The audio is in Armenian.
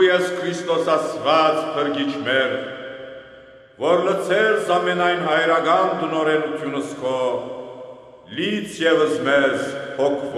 ես Քրիստոս ասված փրկիչ մեր, որ լցեր ամենայն հայրական դնորենությունս քո, լից ևս մեզ հոգ